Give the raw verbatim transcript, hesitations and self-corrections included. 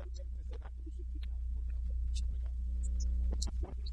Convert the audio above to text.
finalmente será crucificado por causa de dicho pecado.